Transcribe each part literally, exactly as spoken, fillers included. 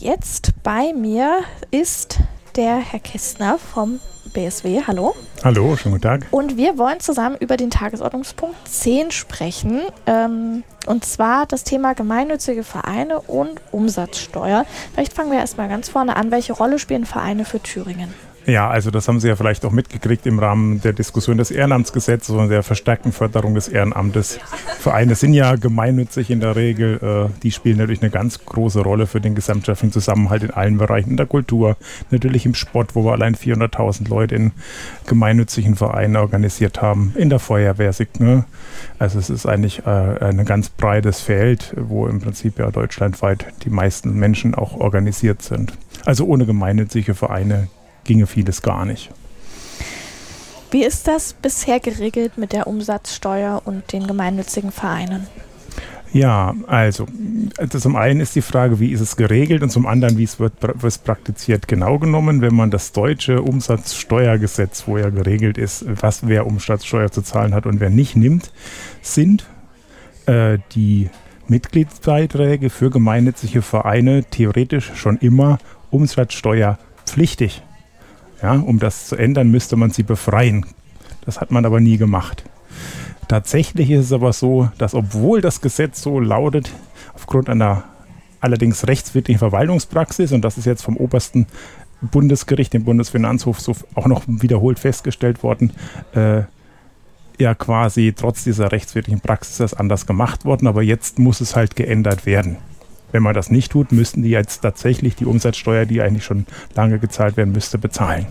jetzt bei mir ist der Herr Kistner vom B S W. Hallo. Hallo, schönen guten Tag. Und wir wollen zusammen über den Tagesordnungspunkt zehn sprechen. Ähm, und zwar das Thema gemeinnützige Vereine und Umsatzsteuer. Vielleicht fangen wir erstmal ganz vorne an. Welche Rolle spielen Vereine für Thüringen? Ja, also das haben Sie ja vielleicht auch mitgekriegt im Rahmen der Diskussion des Ehrenamtsgesetzes und der verstärkten Förderung des Ehrenamtes. Vereine sind ja gemeinnützig in der Regel. Äh, die spielen natürlich eine ganz große Rolle für den gesellschaftlichen Zusammenhalt in allen Bereichen der Kultur. Natürlich im Sport, wo wir allein vierhunderttausend Leute in gemeinnützigen Vereinen organisiert haben. In der Feuerwehr, ne? Also es ist eigentlich äh, ein ganz breites Feld, wo im Prinzip ja deutschlandweit die meisten Menschen auch organisiert sind. Also ohne gemeinnützige Vereine ginge vieles gar nicht. Wie ist das bisher geregelt mit der Umsatzsteuer und den gemeinnützigen Vereinen? Ja, also, also zum einen ist die Frage, wie ist es geregelt und zum anderen, wie es wird, wird praktiziert. Genau genommen, wenn man das deutsche Umsatzsteuergesetz, wo ja geregelt ist, was wer Umsatzsteuer zu zahlen hat und wer nicht nimmt, sind äh, die Mitgliedsbeiträge für gemeinnützige Vereine theoretisch schon immer umsatzsteuerpflichtig. Ja, um das zu ändern, müsste man sie befreien. Das hat man aber nie gemacht. Tatsächlich ist es aber so, dass obwohl das Gesetz so lautet, aufgrund einer allerdings rechtswidrigen Verwaltungspraxis, und das ist jetzt vom obersten Bundesgericht, dem Bundesfinanzhof, so auch noch wiederholt festgestellt worden, äh, ja quasi trotz dieser rechtswidrigen Praxis das anders gemacht worden, aber jetzt muss es halt geändert werden. Wenn man das nicht tut, müssten die jetzt tatsächlich die Umsatzsteuer, die eigentlich schon lange gezahlt werden müsste, bezahlen.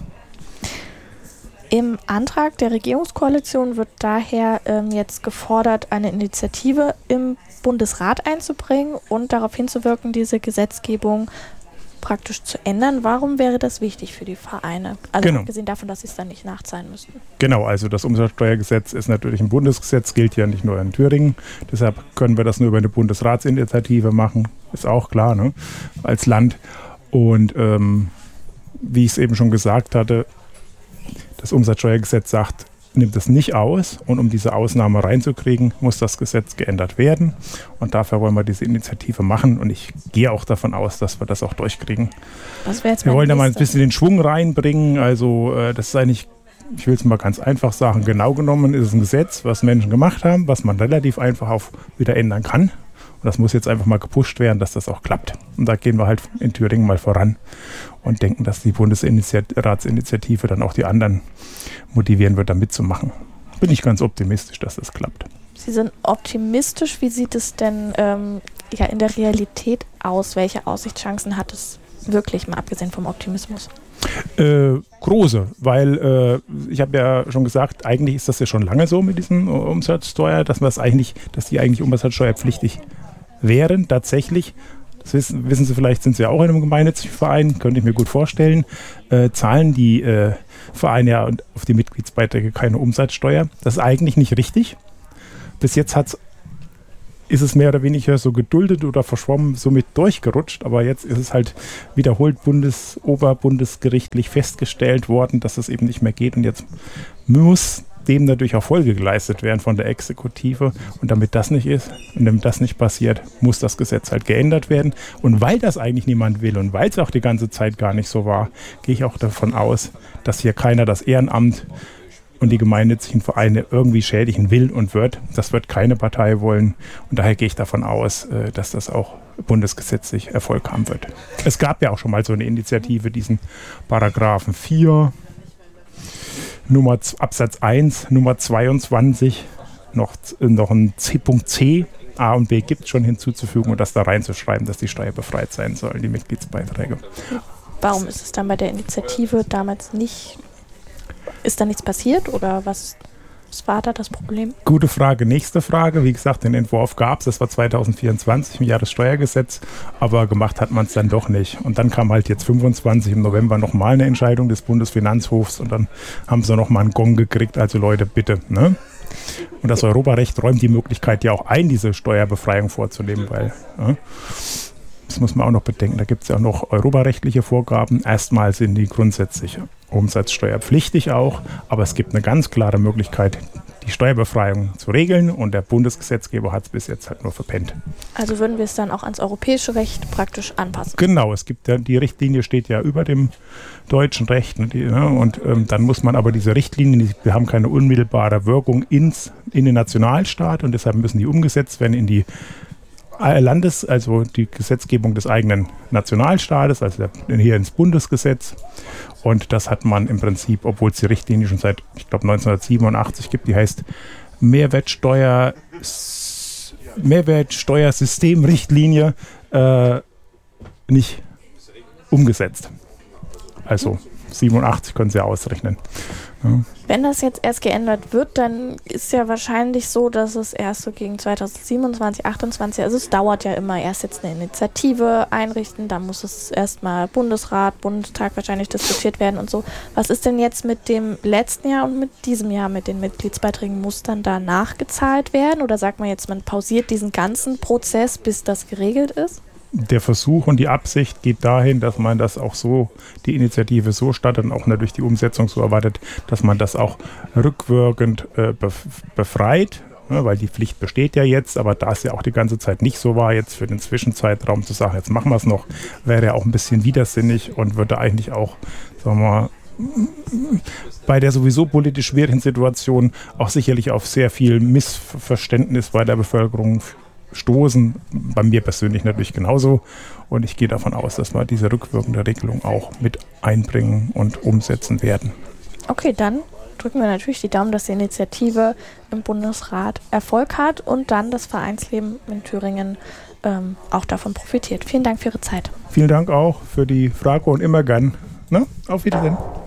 Im Antrag der Regierungskoalition wird daher ähm, jetzt gefordert, eine Initiative im Bundesrat einzubringen und darauf hinzuwirken, diese Gesetzgebung praktisch zu ändern. Warum wäre das wichtig für die Vereine? Also genau. Abgesehen davon, dass sie es dann nicht nachzahlen müssten. Genau, also das Umsatzsteuergesetz ist natürlich ein Bundesgesetz, gilt ja nicht nur in Thüringen. Deshalb können wir das nur über eine Bundesratsinitiative machen. Ist auch klar, ne? Als Land. Und ähm, wie ich es eben schon gesagt hatte, das Umsatzsteuergesetz sagt, nimmt es nicht aus. Und um diese Ausnahme reinzukriegen, muss das Gesetz geändert werden. Und dafür wollen wir diese Initiative machen. Und ich gehe auch davon aus, dass wir das auch durchkriegen. Was wäre jetzt wir wollen da mal ein nächste? bisschen den Schwung reinbringen. Also äh, das ist eigentlich, ich will es mal ganz einfach sagen, genau genommen ist es ein Gesetz, was Menschen gemacht haben, was man relativ einfach auch wieder ändern kann. Und das muss jetzt einfach mal gepusht werden, dass das auch klappt. Und da gehen wir halt in Thüringen mal voran und denken, dass die Bundesratsinitiative dann auch die anderen motivieren wird, da mitzumachen. Bin ich ganz optimistisch, dass das klappt. Sie sind optimistisch. Wie sieht es denn ähm, ja, in der Realität aus? Welche Aussichtschancen hat es wirklich, mal abgesehen vom Optimismus? Äh, große, weil äh, ich habe ja schon gesagt, eigentlich ist das ja schon lange so mit diesem Umsatzsteuer, dass man das eigentlich, dass die eigentlich umsatzsteuerpflichtig wären, tatsächlich. Das wissen, wissen Sie vielleicht, sind Sie ja auch in einem gemeinnützigen Verein, könnte ich mir gut vorstellen, äh, zahlen die äh, Vereine ja auf die Mitgliedsbeiträge keine Umsatzsteuer. Das ist eigentlich nicht richtig. Bis jetzt hat's, ist es mehr oder weniger so geduldet oder verschwommen somit durchgerutscht, aber jetzt ist es halt wiederholt bundes-, oberbundesgerichtlich festgestellt worden, dass es eben nicht mehr geht und jetzt muss dem natürlich auch Folge geleistet werden von der Exekutive. Und damit das nicht ist und damit das nicht passiert, muss das Gesetz halt geändert werden. Und weil das eigentlich niemand will und weil es auch die ganze Zeit gar nicht so war, gehe ich auch davon aus, dass hier keiner das Ehrenamt und die gemeinnützigen Vereine irgendwie schädigen will und wird. Das wird keine Partei wollen. Und daher gehe ich davon aus, dass das auch bundesgesetzlich Erfolg haben wird. Es gab ja auch schon mal so eine Initiative, diesen Paragraphen vier, Nummer Absatz eins, Nummer zweiundzwanzig, noch, noch ein C-Punkt C, A und B gibt es schon hinzuzufügen und das da reinzuschreiben, dass die steuerbefreit sein sollen, die Mitgliedsbeiträge. Warum ist es dann bei der Initiative damals nicht, ist da nichts passiert oder was, was war da das Problem? Gute Frage, nächste Frage. Wie gesagt, den Entwurf gab es, das war zweitausendvierundzwanzig im Jahressteuergesetz, aber gemacht hat man es dann doch nicht. Und dann kam halt jetzt fünfundzwanzig im November nochmal eine Entscheidung des Bundesfinanzhofs und dann haben sie nochmal einen Gong gekriegt, also Leute, bitte, ne? Und das Europarecht räumt die Möglichkeit ja auch ein, diese Steuerbefreiung vorzunehmen, weil, ja, das muss man auch noch bedenken, da gibt es ja auch noch europarechtliche Vorgaben. Erstmal sind die grundsätzlich umsatzsteuerpflichtig auch, aber es gibt eine ganz klare Möglichkeit, die Steuerbefreiung zu regeln und der Bundesgesetzgeber hat es bis jetzt halt nur verpennt. Also würden wir es dann auch ans europäische Recht praktisch anpassen? Genau, es gibt ja, die Richtlinie steht ja über dem deutschen Recht und, die, ne, und ähm, dann muss man aber diese Richtlinien, die, wir haben keine unmittelbare Wirkung ins, in den Nationalstaat und deshalb müssen die umgesetzt werden in die Landes-, also die Gesetzgebung des eigenen Nationalstaates, also hier ins Bundesgesetz. Und das hat man im Prinzip, obwohl es die Richtlinie schon seit, ich glaube, neunzehnhundertsiebenundachtzig gibt, die heißt Mehrwertsteuer, Mehrwertsteuersystemrichtlinie, äh, nicht umgesetzt. Also siebenundachtzig können Sie ja ausrechnen. Ja. Wenn das jetzt erst geändert wird, dann ist ja wahrscheinlich so, dass es erst so gegen zweitausendsiebenundzwanzig, achtundzwanzig, also es dauert ja immer, erst jetzt eine Initiative einrichten, dann muss es erstmal Bundesrat, Bundestag wahrscheinlich diskutiert werden und so. Was ist denn jetzt mit dem letzten Jahr und mit diesem Jahr mit den Mitgliedsbeiträgen? Muss dann da nachgezahlt werden oder sagt man jetzt, man pausiert diesen ganzen Prozess, bis das geregelt ist? Der Versuch und die Absicht geht dahin, dass man das auch so, die Initiative so startet und auch natürlich die Umsetzung so erwartet, dass man das auch rückwirkend äh, bef- befreit, ne, weil die Pflicht besteht ja jetzt, aber da es ja auch die ganze Zeit nicht so war, jetzt für den Zwischenzeitraum zu sagen, jetzt machen wir es noch, wäre ja auch ein bisschen widersinnig und würde eigentlich auch, sagen wir mal, bei der sowieso politisch schwierigen Situation auch sicherlich auf sehr viel Missverständnis bei der Bevölkerung stoßen, bei mir persönlich natürlich genauso und ich gehe davon aus, dass wir diese rückwirkende Regelung auch mit einbringen und umsetzen werden. Okay, dann drücken wir natürlich die Daumen, dass die Initiative im Bundesrat Erfolg hat und dann das Vereinsleben in Thüringen ähm, auch davon profitiert. Vielen Dank für Ihre Zeit. Vielen Dank auch für die Frage und immer gern. Ne? Auf Wiedersehen.